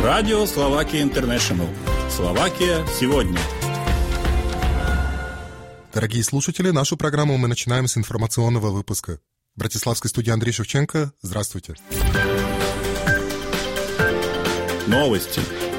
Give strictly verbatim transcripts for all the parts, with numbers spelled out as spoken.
Радио Словакия Интернешнл. Словакия сегодня. Дорогие слушатели, нашу программу мы начинаем с информационного выпуска. В Братиславской студии Андрей Шевченко. Здравствуйте. Новости.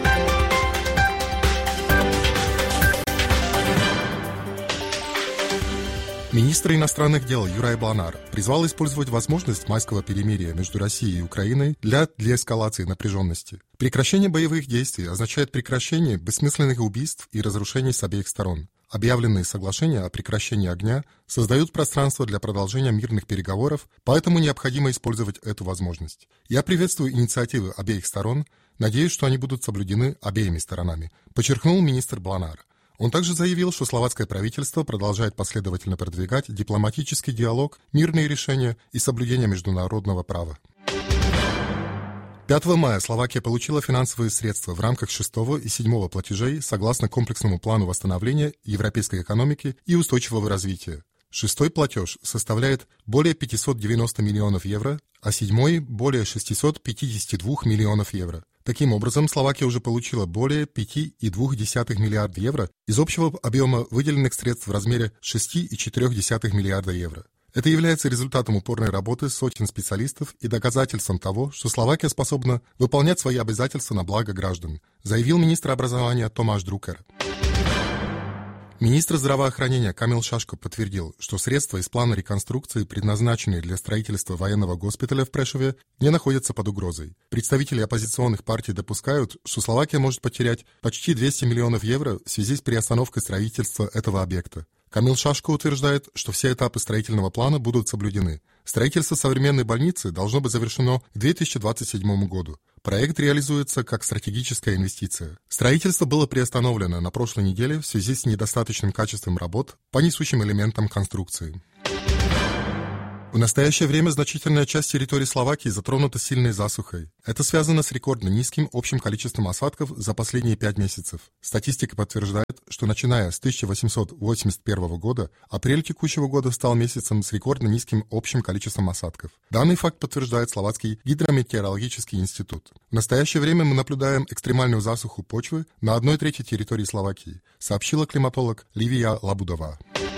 Министр иностранных дел Юрай Бланар призвал использовать возможность майского перемирия между Россией и Украиной для деэскалации напряженности. Прекращение боевых действий означает прекращение бессмысленных убийств и разрушений с обеих сторон. Объявленные соглашения о прекращении огня создают пространство для продолжения мирных переговоров, поэтому необходимо использовать эту возможность. Я приветствую инициативы обеих сторон, надеюсь, что они будут соблюдены обеими сторонами, подчеркнул министр Бланар. Он также заявил, что словацкое правительство продолжает последовательно продвигать дипломатический диалог, мирные решения и соблюдение международного права. пятого мая Словакия получила финансовые средства в рамках шестого и седьмого платежей согласно комплексному плану восстановления европейской экономики и устойчивого развития. Шестой платеж составляет более пятьсот девяносто миллионов евро, а седьмой – более шестьсот пятьдесят два миллионов евро. Таким образом, Словакия уже получила более пять целых две десятых миллиарда евро из общего объема выделенных средств в размере шесть целых четыре десятых миллиарда евро. Это является результатом упорной работы сотен специалистов и доказательством того, что Словакия способна выполнять свои обязательства на благо граждан, заявил министр образования Томаш Друкер. Министр здравоохранения Камил Шашко подтвердил, что средства из плана реконструкции, предназначенные для строительства военного госпиталя в Прешове, не находятся под угрозой. Представители оппозиционных партий допускают, что Словакия может потерять почти двести миллионов евро в связи с приостановкой строительства этого объекта. Камил Шашко утверждает, что все этапы строительного плана будут соблюдены. Строительство современной больницы должно быть завершено к две тысячи двадцать седьмому году. Проект реализуется как стратегическая инвестиция. Строительство было приостановлено на прошлой неделе в связи с недостаточным качеством работ по несущим элементам конструкции. В настоящее время значительная часть территории Словакии затронута сильной засухой. Это связано с рекордно низким общим количеством осадков за последние пять месяцев. Статистика подтверждает, что начиная с тысяча восемьсот восемьдесят первого года, апрель текущего года стал месяцем с рекордно низким общим количеством осадков. Данный факт подтверждает Словацкий гидрометеорологический институт. В настоящее время мы наблюдаем экстремальную засуху почвы на одной трети территории Словакии, сообщила климатолог Ливия Лабудова.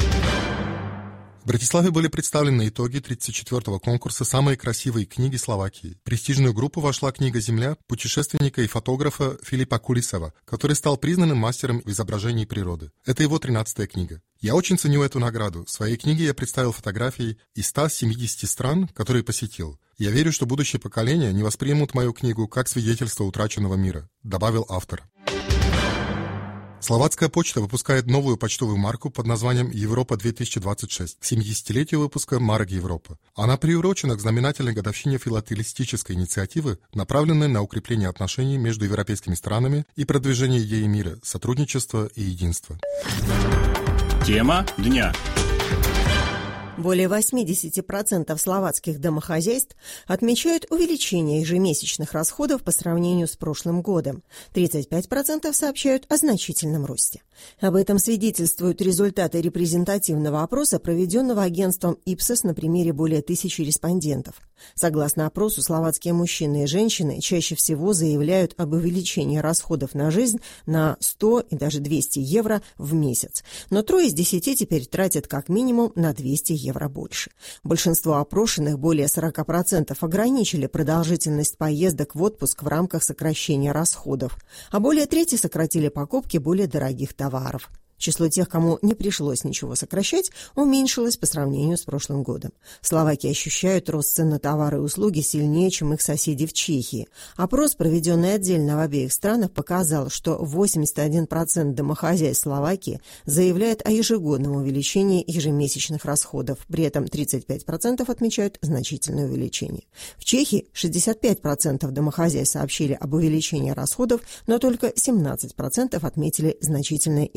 В Братиславе были представлены итоги тридцать четвёртого конкурса «Самые красивые книги Словакии». В престижную группу вошла книга «Земля» путешественника и фотографа Филиппа Кулисова, который стал признанным мастером в изображении природы. Это его тринадцатая книга. Я очень ценю эту награду. В своей книге я представил фотографии из ста семидесяти стран, которые посетил. Я верю, что будущее поколение не воспримут мою книгу как свидетельство утраченного мира, добавил автор. Словацкая почта выпускает новую почтовую марку под названием «Европа-две тысячи двадцать шесть» к семидесятилетию выпуска марок Европа. Она приурочена к знаменательной годовщине филателистической инициативы, направленной на укрепление отношений между европейскими странами и продвижение идеи мира, сотрудничества и единства. Тема дня. Более восемьдесят процентов словацких домохозяйств отмечают увеличение ежемесячных расходов по сравнению с прошлым годом. тридцать пять процентов сообщают о значительном росте. Об этом свидетельствуют результаты репрезентативного опроса, проведенного агентством Ipsos на примере более тысячи респондентов. Согласно опросу, словацкие мужчины и женщины чаще всего заявляют об увеличении расходов на жизнь на сто и даже двести евро в месяц. Но трое из десяти теперь тратят как минимум на двести евро больше. Большинство опрошенных, более сорок процентов, ограничили продолжительность поездок в отпуск в рамках сокращения расходов, а более трети сократили покупки более дорогих товаров. Число тех, кому не пришлось ничего сокращать, уменьшилось по сравнению с прошлым годом. Словаки ощущают рост цен на товары и услуги сильнее, чем их соседи в Чехии. Опрос, проведенный отдельно в обеих странах, показал, что восемьдесят один процент домохозяйств Словакии заявляет о ежегодном увеличении ежемесячных расходов. При этом тридцать пять процентов отмечают значительное увеличение. В Чехии шестьдесят пять процентов домохозяйств сообщили об увеличении расходов, но только семнадцать процентов отметили значительное их увеличение.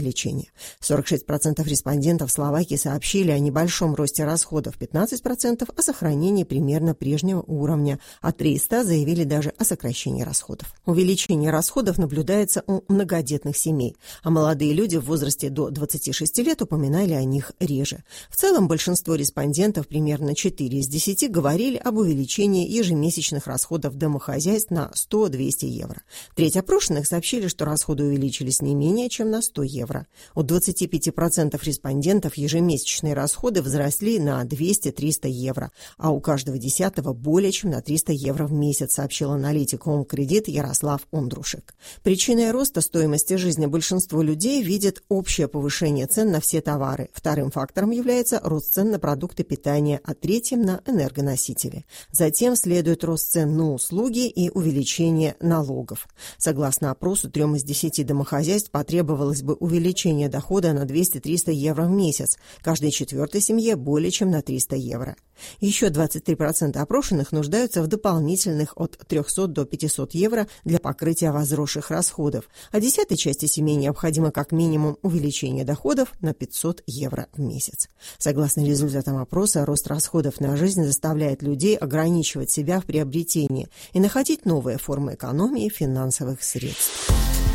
увеличения. сорок шесть процентов респондентов Словакии сообщили о небольшом росте расходов, пятнадцать процентов о сохранении примерно прежнего уровня, а три из ста заявили даже о сокращении расходов. Увеличение расходов наблюдается у многодетных семей, а молодые люди в возрасте до двадцати шести лет упоминали о них реже. В целом большинство респондентов, примерно четыре из десяти, говорили об увеличении ежемесячных расходов домохозяйств на сто-двести евро. Треть опрошенных сообщили, что расходы увеличились не менее чем на сто евро. У двадцати пяти процентов респондентов ежемесячные расходы возросли на двести-триста евро, а у каждого десятого более чем на триста евро в месяц, сообщил аналитик Home Credit Ярослав Ондрушек. Причиной роста стоимости жизни большинство людей видит общее повышение цен на все товары. Вторым фактором является рост цен на продукты питания, а третьим на энергоносители. Затем следует рост цен на услуги и увеличение налогов. Согласно опросу, трем из десяти домохозяйств потребовалось бы увеличение дохода на двести-триста евро в месяц, каждой четвертой семье более чем на триста евро. Еще двадцать три процента опрошенных нуждаются в дополнительных от трехсот до пятисот евро для покрытия возросших расходов, а десятой части семей необходимо как минимум увеличение доходов на пятьсот евро в месяц. Согласно результатам опроса, рост расходов на жизнь заставляет людей ограничивать себя в приобретении и находить новые формы экономии финансовых средств.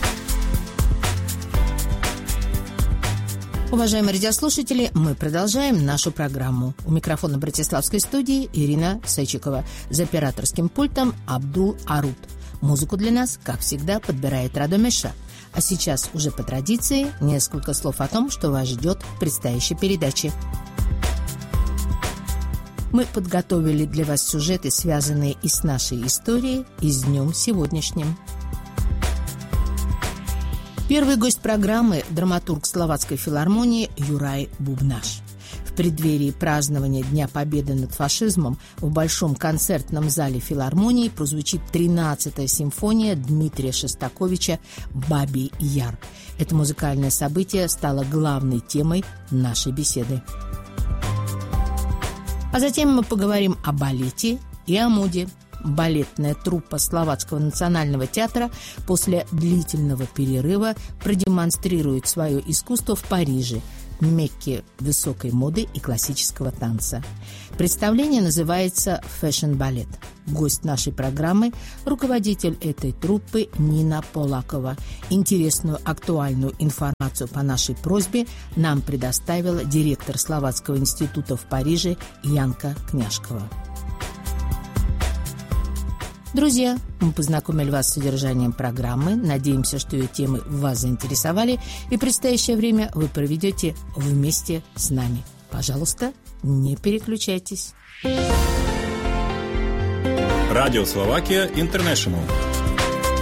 Уважаемые радиослушатели, мы продолжаем нашу программу. У микрофона Братиславской студии Ирина Сычикова. За операторским пультом Абдул Арут. Музыку для нас, как всегда, подбирает Радомеша. А сейчас, уже по традиции, несколько слов о том, что вас ждет в предстоящей передаче. Мы подготовили для вас сюжеты, связанные и с нашей историей, и с днем сегодняшним. Первый гость программы – драматург Словацкой филармонии Юрай Бубнаш. В преддверии празднования Дня Победы над фашизмом в Большом концертном зале филармонии прозвучит тринадцатая симфония Дмитрия Шостаковича «Бабий Яр». Это музыкальное событие стало главной темой нашей беседы. А затем мы поговорим о балете и о моде. Балетная труппа Словацкого национального театра после длительного перерыва продемонстрирует свое искусство в Париже, Мекке высокой моды и классического танца. Представление называется «Фэшн-балет». Гость нашей программы – руководитель этой труппы Нина Полакова. Интересную актуальную информацию по нашей просьбе нам предоставила директор Словацкого института в Париже Янка Княжкова. Друзья, мы познакомили вас с содержанием программы. Надеемся, что ее темы вас заинтересовали, и предстоящее время вы проведете вместе с нами. Пожалуйста, не переключайтесь. Радио Словакия Интернешнл.